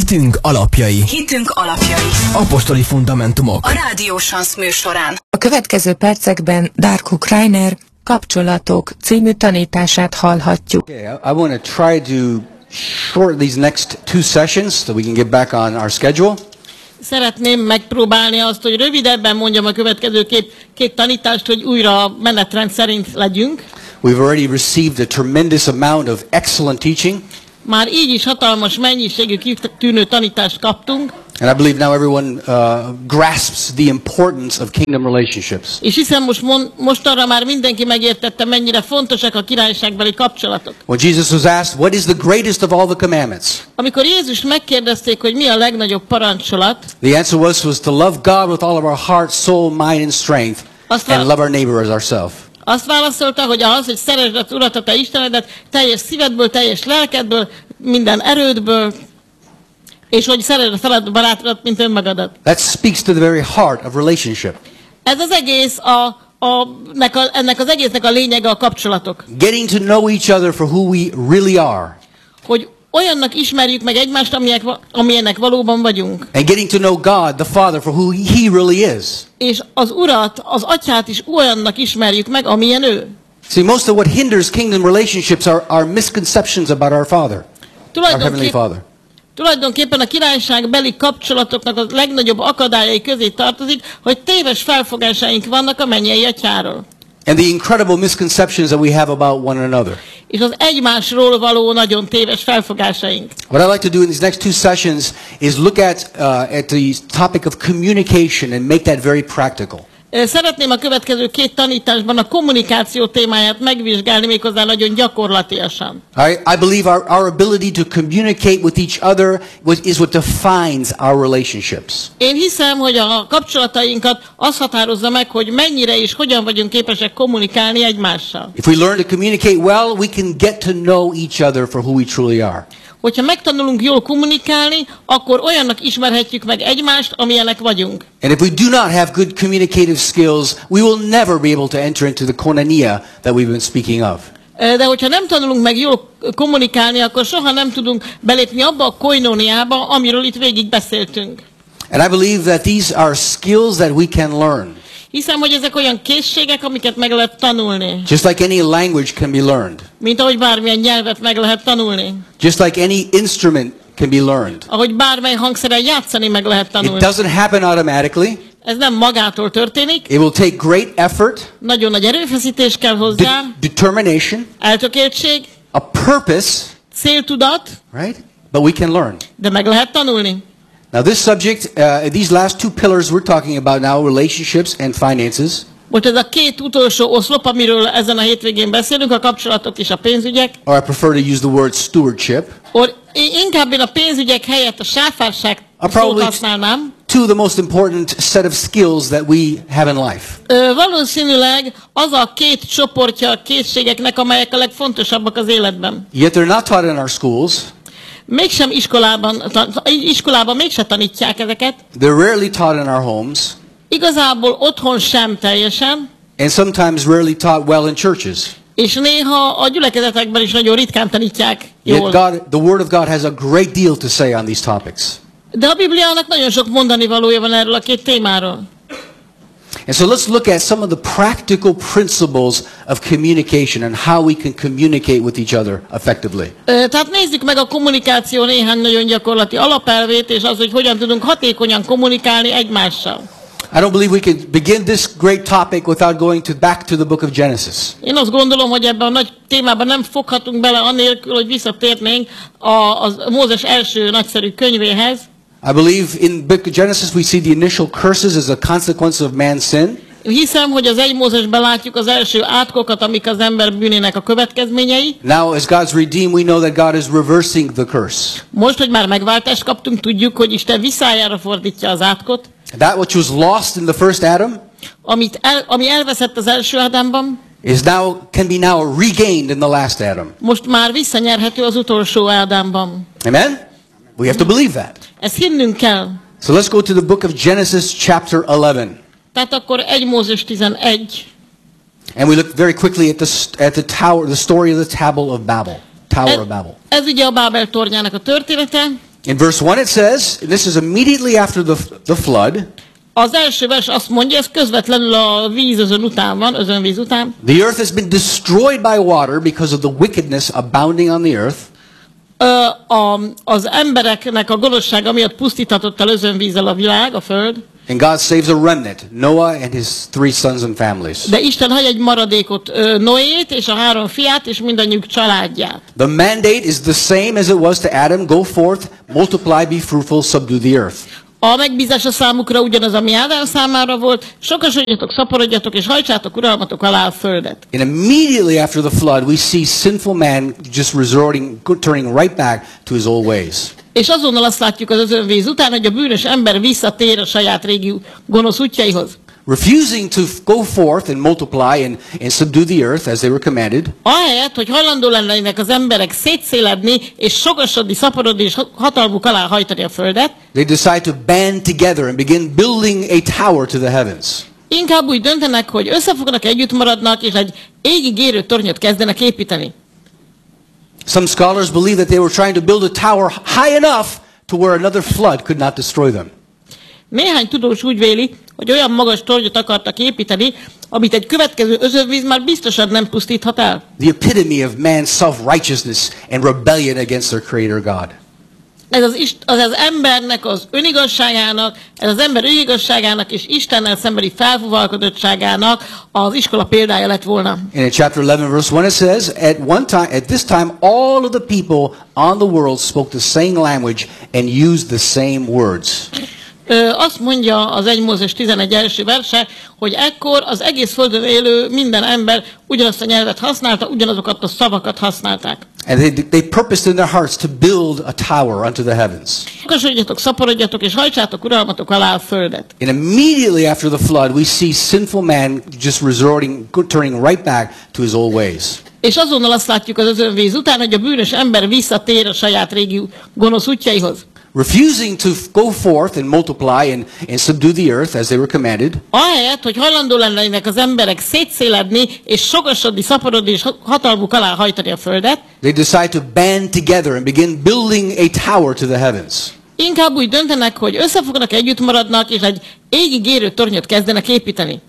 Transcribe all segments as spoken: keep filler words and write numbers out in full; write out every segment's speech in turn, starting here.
Hitünk alapjai. Hitünk alapjai. Apostoli fundamentumok. A Rádió Sansz műsorán. A következő percekben Darko Kreiner Kapcsolatok című tanítását hallhatjuk. Okay, I, I want to try to shorten these next two sessions so we can get back on our schedule. Szeretném megpróbálni azt, hogy rövidebben mondjam a következő két, két tanítást, hogy újra a menetrend szerint legyünk. We've already received a tremendous amount of excellent teaching. Már így is hatalmas mennyiségű kitűnő tanítást kaptunk. And I believe now everyone uh, grasps the importance of kingdom relationships. És hiszen most, most arra már mindenki megértette, mennyire fontosak a királyságbeli kapcsolatok. When Jesus was asked, what is the greatest of all the commandments? Amikor Jézus megkérdezték, hogy mi a legnagyobb parancsolat, the answer was, was to love God with all of our heart, soul, mind and strength, and love our neighbor as ourselves. Azt válaszolta, hogy az, hogy szeresd az Urat, a te Istenedet, teljes szívedből, teljes lelkedből, minden erődből, és hogy szereted a feled barátodat, mint önmagadat. That speaks to the very heart of relationship. Ez az egész a, a, nek a, ennek az egésznek a lényege a kapcsolatok. Getting to know each other for who we really are. Hogy olyannak ismerjük meg egymást, amilyenek, amilyenek valóban vagyunk. And getting to know God, the Father, for who He really is. És az Urat, az Atyát is olyannak ismerjük meg, amilyen ő. See, most of what hinders kingdom relationships are, are misconceptions about our Father, our Heavenly Father. Tulajdonképpen a királyságbeli kapcsolatoknak a legnagyobb akadályai közé tartozik, hogy téves felfogásaink vannak a mennyei Atyáról. And the incredible misconceptions that we have about one another. És az egymásról való nagyon téves felfogásaink. What I'd like to do in these next two sessions is look at, uh, at the topic of communication and make that very practical. Szeretném a következő két tanításban a kommunikáció témáját megvizsgálni, méghozzá nagyon gyakorlatiasan. I, I believe our, our ability to communicate with each other is what defines our relationships. Én hiszem, hogy a kapcsolatainkat az határozza meg, hogy mennyire és hogyan vagyunk képesek kommunikálni egymással. If we learn to communicate well, we can get to know each other for who we truly are. Hogyha megtanulunk jól kommunikálni, akkor olyannak ismerhetjük meg egymást, amilyenek vagyunk. And if we do not have good communicative skills, we will never be able to enter into the koinonia that we've been speaking of. De hogyha nem tanulunk meg jól kommunikálni, akkor soha nem tudunk belépni abba a koinóniába, amiről itt végig beszéltünk. And I believe that these are skills that we can learn. Hiszem, hogy ezek olyan készségek, amiket meg lehet tanulni. Just like any language can be learned. Mint ahogy bármilyen nyelvet meg lehet tanulni. Just like any instrument can be learned. Ahogy bármely hangszeren játszani meg lehet tanulni. It doesn't happen automatically. Ez nem magától történik. It will take great effort. Nagyon nagy erőfeszítés kell hozzá. De- determination. Eltökéltség. A purpose. Céltudat. Right? But we can learn. De meg lehet tanulni. Now this subject, uh, these last two pillars we're talking about now, relationships and finances. Most ez a két utolsó oszlop, amiről ezen a hétvégén beszélünk, a kapcsolatok és a pénzügyek. Or I prefer to use the word stewardship. Or inkább én a pénzügyek helyett a sáfárság szót használnám. Two of the most important set of skills that we have in life. Ö, valószínűleg az a két csoportja a készségeknek, amelyek a legfontosabbak az életben. Yet they're not taught in our schools. Mégsem iskolában, iskolában mégsem tanítják ezeket. They're rarely taught in our homes. Igazából otthon sem teljesen. And sometimes rarely taught well in churches. És néha a gyülekezetekben is nagyon ritkán tanítják jól. Yet God, the Word of God has a great deal to say on these topics. De a Bibliának nagyon sok mondani valója van erről a két témáról. And so let's look at some of the practical principles of communication and how we can communicate with each other effectively. Tehát nézzük meg a kommunikáció néhány nagyon gyakorlati alapelvét, és az, hogy hogyan tudunk hatékonyan kommunikálni egymással. I don't believe we can begin this great topic without going to back to the book of Genesis. Én azt gondolom, hogy ebben a nagy témában nem foghatunk bele anélkül, hogy visszatérnénk a, a Mózes első nagyszerű könyvéhez. I believe in book of Genesis we see the initial curses as a consequence of man's sin. Hiszem, hogy az egy Mózesben látjuk az első átkokat, amik az ember bűnének a következményei. Now as God's redeemed, we know that God is reversing the curse. Most, hogy már megváltást kaptunk, tudjuk, hogy Isten visszájára fordítja az átkot. That which was lost in the first Adam, amit el, ami elveszett az első Ádámban, is now can be now regained in the last Adam. Most már visszanyerhető az utolsó Ádámban. Amen? We have to believe that. Ezt hinnünk kell. So let's go to the book of Genesis chapter eleven. Tehát akkor egy Mózes tizenegy. And we look very quickly at the at the tower, the story of the Tower of Babel. Tower of Babel. Ez ugye a Bábel tornyának a története. In verse one it says, this is immediately after the, the flood, Az első vers azt mondja, ez közvetlenül a vízözön után van, özönvíz után. the earth has been destroyed by water because of the wickedness abounding on the earth. Ö, a, az embereknek a gonoszsága miatt pusztíthatott el özönvízzel a világ, a föld. And God saves a remnant, Noah and his three sons and families. De Isten hagy egy maradékot, ö, Noét és a három fiát és mindannyiuk családját. The mandate is the same as it was to Adam, go forth, multiply, be fruitful, subdue the earth. A megbízása számukra ugyanaz, ami Ádám számára volt, sokasodjatok, szaporodjatok, és hajtsátok uralmatok alá a földet. And immediately after the flood, we see sinful man just resorting, turning right back to his old ways. És azonnal azt látjuk az özönvíz után, hogy a bűnös ember visszatér a saját régi gonosz útjaihoz. Refusing to go forth and multiply and, and subdue the earth as they were commanded. Ahelyett, hogy hajlandó lennének az emberek szétszéledni, és sokasodni, szaporodni, és hatalmuk alá hajtani a földet, They decide to band together and begin building a tower to the heavens. inkább úgy döntenek, hogy összefognak, együtt maradnak, és egy égig érő tornyot kezdenek építeni. Some scholars believe that they were trying to build a tower high enough to where another flood could not destroy them. Néhány tudós úgy véli, hogy olyan magas tornyot akartak építeni, amit egy következő özönvíz már biztosan nem pusztíthat el. The epitome of man's self-righteousness and rebellion against their creator God. Ez az, ist- az az embernek az önigazságának, ez az ember önigazságának és Istennel szembeni felfúvalkodottságának az iskola példája lett volna. And in chapter eleven, verse one, it says, At one time, at this time, all of the people on the world spoke the same language and used the same words. Ö, azt mondja az egy Mózes tizenegy első verse, hogy ekkor az egész földön élő minden ember ugyanazt a nyelvet használta, ugyanazokat a szavakat használták. And they, they purposed in their hearts to build a tower unto the heavens. Sokasodjatok, szaporodjatok, és hajtsátok uralmatok alá a földet. And immediately after the flood, we see sinful man just resorting, turning right back to his old ways. És azonnal azt látjuk az özönvíz után, hogy a bűnös ember visszatér a saját régi gonosz útjaihoz. Refusing to go forth and multiply and, and subdue the earth as they were commanded. Ahelyett, hogy hajlandó lennének az emberek szétszéledni, és sokasodni, szaporodni, és hatalmuk alá hajtani a földet, They decide to band together and begin building a tower to the heavens. inkább úgy döntenek, hogy összefognak, együtt maradnak, és egy égig érő tornyot kezdenek építeni.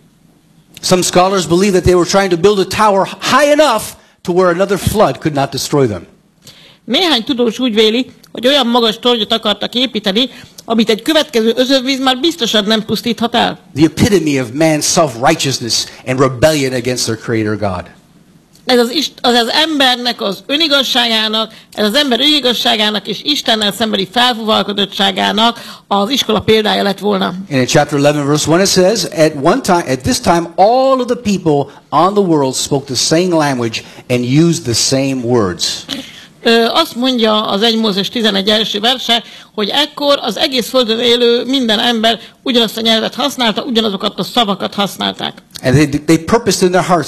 Some scholars believe that they were trying to build a tower high enough to where another flood could not destroy them. Néhány tudós úgy véli, hogy olyan magas tornyot akartak építeni, amit egy következő özönvíz már biztosan nem pusztíthat el. The epitome of man's self-righteousness and rebellion against their creator God. Ez az, ist- az az embernek az önigazságának, ez az ember önigazságának és Istennel szembeni felfúvalkodottságának az iskola példája lett volna. And in chapter eleven, verse one, it says, At one time, at this time, all of the people on the world spoke the same language and used the same words. Ö, azt mondja az egy Mózes tizenegy első verse, hogy ekkor az egész földön élő minden ember ugyanazt a nyelvet használta, ugyanazokat a szavakat használták. And they, they purposed in their hearts